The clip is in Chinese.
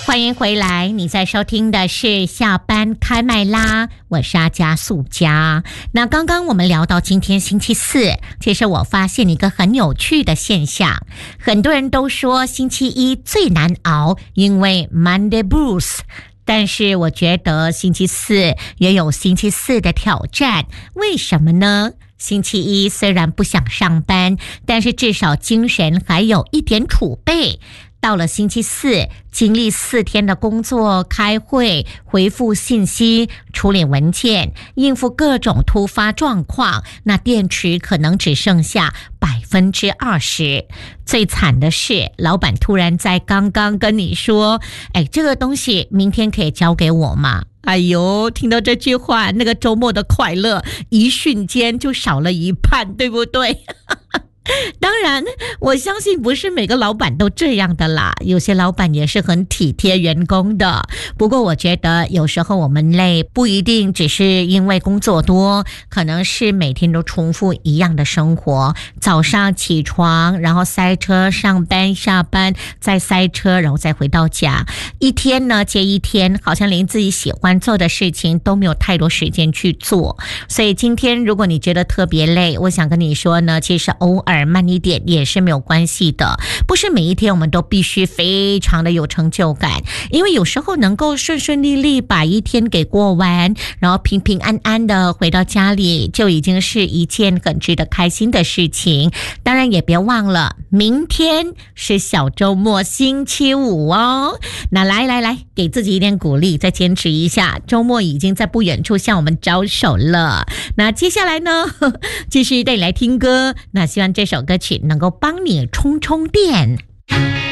欢迎回来，你在收听的是下班开麦啦，我是阿加素佳。那刚刚我们聊到今天星期四，其实我发现一个很有趣的现象，很多人都说星期一最难熬，因为 Monday Blues。但是我觉得星期四也有星期四的挑战，为什么呢？星期一虽然不想上班，但是至少精神还有一点储备。到了星期四，经历4天的工作、开会、回复信息、处理文件、应付各种突发状况，那电池可能只剩下20%。最惨的是，老板突然在刚刚跟你说，这个东西明天可以交给我吗？哎呦，听到这句话，那个周末的快乐一瞬间就少了一半，对不对？当然，我相信不是每个老板都这样的啦，有些老板也是很体贴员工的。不过我觉得有时候我们累，不一定只是因为工作多，可能是每天都重复一样的生活。早上起床，然后塞车上班下班，再塞车，然后再回到家，一天呢接一天，好像连自己喜欢做的事情都没有太多时间去做。所以今天如果你觉得特别累，我想跟你说呢，其实偶尔慢一点也是没有关系的，不是每一天我们都必须非常的有成就感，因为有时候能够顺顺利利把一天给过完，然后平平安安的回到家里，就已经是一件很值得开心的事情。当然也别忘了，明天是小周末星期五哦。那来，给自己一点鼓励，再坚持一下，周末已经在不远处向我们招手了。那接下来呢，继续带你来听歌，那希望这首歌曲能够帮你充充电。